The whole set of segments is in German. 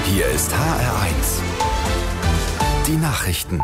Hier ist HR1. Die Nachrichten.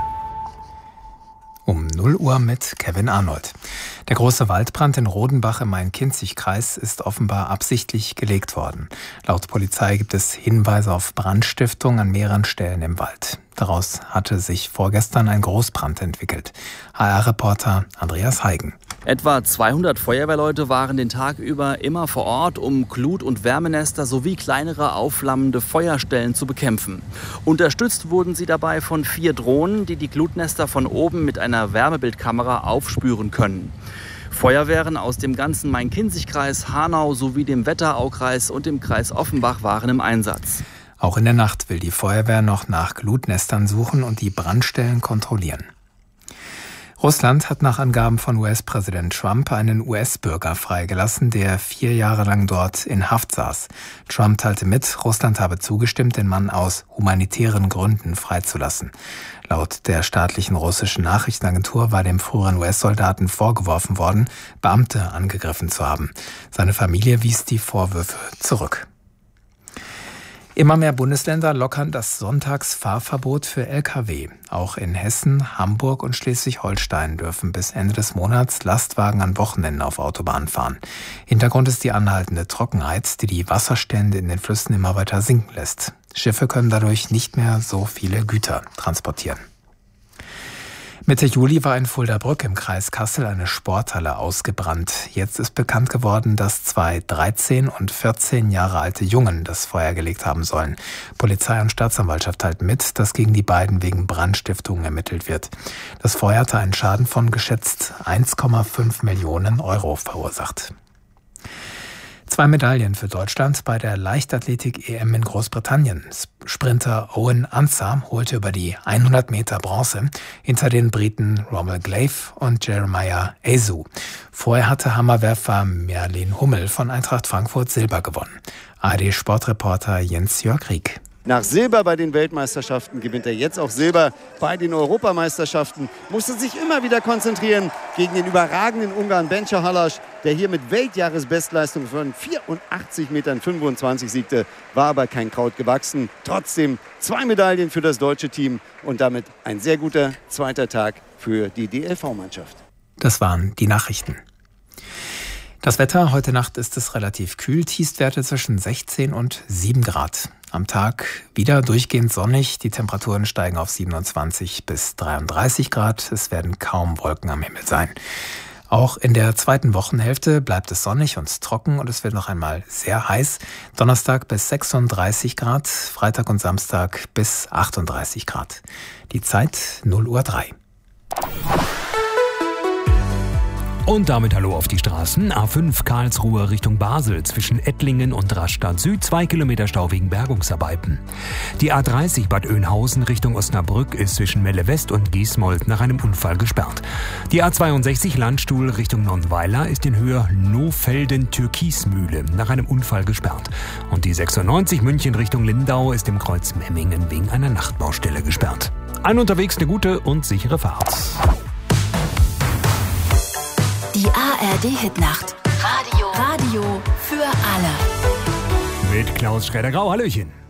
Um 0 Uhr mit Kevin Arnold. Der große Waldbrand in Rodenbach im Main-Kinzig-Kreis ist offenbar absichtlich gelegt worden. Laut Polizei gibt es Hinweise auf Brandstiftung an mehreren Stellen im Wald. Daraus hatte sich vorgestern ein Großbrand entwickelt. HR-Reporter Andreas Heigen. Etwa 200 Feuerwehrleute waren den Tag über immer vor Ort, um Glut- und Wärmenester sowie kleinere aufflammende Feuerstellen zu bekämpfen. Unterstützt wurden sie dabei von 4 Drohnen, die die Glutnester von oben mit einer Wärmebildkamera aufspüren können. Feuerwehren aus dem ganzen Main-Kinzig-Kreis, Hanau sowie dem Wetteraukreis und dem Kreis Offenbach waren im Einsatz. Auch in der Nacht will die Feuerwehr noch nach Glutnestern suchen und die Brandstellen kontrollieren. Russland hat nach Angaben von US-Präsident Trump einen US-Bürger freigelassen, der 4 Jahre lang dort in Haft saß. Trump teilte mit, Russland habe zugestimmt, den Mann aus humanitären Gründen freizulassen. Laut der staatlichen russischen Nachrichtenagentur war dem früheren US-Soldaten vorgeworfen worden, Beamte angegriffen zu haben. Seine Familie wies die Vorwürfe zurück. Immer mehr Bundesländer lockern das Sonntagsfahrverbot für Lkw. Auch in Hessen, Hamburg und Schleswig-Holstein dürfen bis Ende des Monats Lastwagen an Wochenenden auf Autobahnen fahren. Hintergrund ist die anhaltende Trockenheit, die die Wasserstände in den Flüssen immer weiter sinken lässt. Schiffe können dadurch nicht mehr so viele Güter transportieren. Mitte Juli war in Fuldabrück im Kreis Kassel eine Sporthalle ausgebrannt. Jetzt ist bekannt geworden, dass 2 13 und 14 Jahre alte Jungen das Feuer gelegt haben sollen. Polizei und Staatsanwaltschaft teilten mit, dass gegen die beiden wegen Brandstiftung ermittelt wird. Das Feuer hatte einen Schaden von geschätzt 1,5 Millionen Euro verursacht. 2 Medaillen für Deutschland bei der Leichtathletik-EM in Großbritannien. Sprinter Owen Ansah holte über die 100 Meter Bronze hinter den Briten Rommel Glaive und Jeremiah Ayew. Vorher hatte Hammerwerfer Merlin Hummel von Eintracht Frankfurt Silber gewonnen. ARD-Sportreporter Jens-Jörg Rieck. Nach Silber bei den Weltmeisterschaften gewinnt er jetzt auch Silber bei den Europameisterschaften. Musste sich immer wieder konzentrieren gegen den überragenden Ungarn Bencha Halas, der hier mit Weltjahresbestleistung von 84,25 Metern siegte, war aber kein Kraut gewachsen. Trotzdem 2 Medaillen für das deutsche Team und damit ein sehr guter zweiter Tag für die DLV-Mannschaft. Das waren die Nachrichten. Das Wetter, heute Nacht ist es relativ kühl, Tiefstwerte zwischen 16 und 7 Grad. Am Tag wieder durchgehend sonnig, die Temperaturen steigen auf 27 bis 33 Grad, es werden kaum Wolken am Himmel sein. Auch in der zweiten Wochenhälfte bleibt es sonnig und trocken und es wird noch einmal sehr heiß. Donnerstag bis 36 Grad, Freitag und Samstag bis 38 Grad. Die Zeit 0:03 Uhr. Und damit hallo auf die Straßen. A5 Karlsruhe Richtung Basel zwischen Ettlingen und Rastatt Süd 2 Kilometer Stau wegen Bergungsarbeiten. Die A30 Bad Oeynhausen Richtung Osnabrück ist zwischen Melle West und Giesmold nach einem Unfall gesperrt. Die A62 Landstuhl Richtung Nonnweiler ist in Höhe Nohfelden-Türkismühle nach einem Unfall gesperrt. Und die 96 München Richtung Lindau ist im Kreuz Memmingen wegen einer Nachtbaustelle gesperrt. Allen unterwegs eine gute und sichere Fahrt. Die ARD-Hitnacht. Radio für alle. Mit Klaus Schräder-Grau, hallöchen.